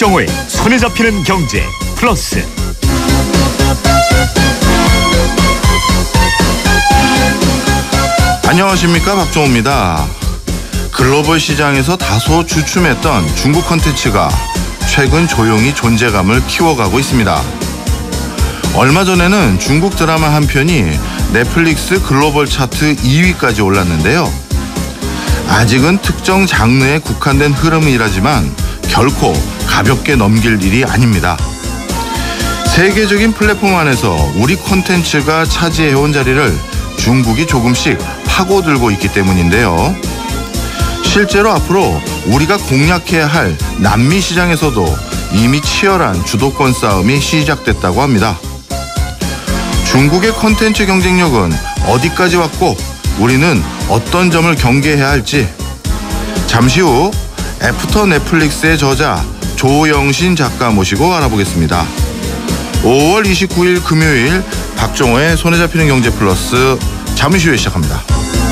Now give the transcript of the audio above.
박정호의 손에 잡히는 경제 플러스. 안녕하십니까, 박정호입니다. 글로벌 시장에서 다소 주춤했던 중국 콘텐츠가 최근 조용히 존재감을 키워가고 있습니다. 얼마 전에는 중국 드라마 한 편이 넷플릭스 글로벌 차트 2위까지 올랐는데요. 아직은 특정 장르에 국한된 흐름이라지만 결코 가볍게 넘길 일이 아닙니다. 세계적인 플랫폼 안에서 우리 콘텐츠가 차지해온 자리를 중국이 조금씩 파고들고 있기 때문인데요. 실제로 앞으로 우리가 공략해야 할 남미 시장에서도 이미 치열한 주도권 싸움이 시작됐다고 합니다. 중국의 콘텐츠 경쟁력은 어디까지 왔고 우리는 어떤 점을 경계해야 할지 잠시 후 애프터 넷플릭스의 저자 조영신 작가 모시고 알아보겠습니다. 5월 29일 금요일 박정호의 손에 잡히는 경제 플러스 잠시 후에 시작합니다.